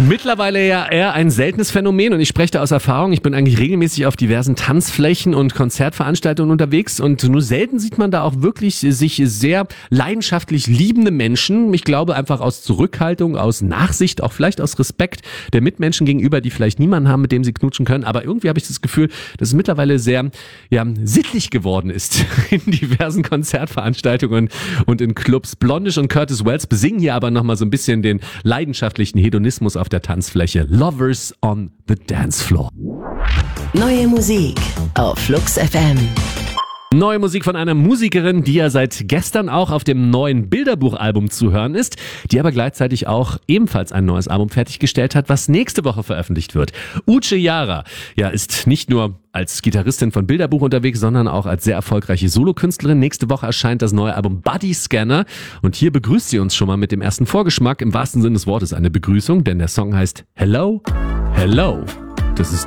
Mittlerweile ja eher ein seltenes Phänomen und ich spreche da aus Erfahrung. Ich bin eigentlich regelmäßig auf diversen Tanzflächen und Konzertveranstaltungen unterwegs und nur selten sieht man da auch wirklich sich sehr leidenschaftlich liebende Menschen. Ich glaube einfach aus Zurückhaltung, aus Nachsicht, auch vielleicht aus Respekt der Mitmenschen gegenüber, die vielleicht niemanden haben, mit dem sie knutschen können. Aber irgendwie habe ich das Gefühl, dass es mittlerweile sehr sittlich geworden ist in diversen Konzertveranstaltungen und in Clubs. Blondish und Curtis Wells besingen hier aber nochmal so ein bisschen den leidenschaftlichen Hedonismus auf der Tanzfläche. Lovers on the Dance Floor. Neue Musik auf Flux FM. Neue Musik von einer Musikerin, die ja seit gestern auch auf dem neuen Bilderbuchalbum zu hören ist, die aber gleichzeitig auch ebenfalls ein neues Album fertiggestellt hat, was nächste Woche veröffentlicht wird. Uche Jara, ist nicht nur als Gitarristin von Bilderbuch unterwegs, sondern auch als sehr erfolgreiche Solokünstlerin. Nächste Woche erscheint das neue Album Body Scanner und hier begrüßt sie uns schon mal mit dem ersten Vorgeschmack. Im wahrsten Sinne des Wortes eine Begrüßung, denn der Song heißt Hello, Hello. Das ist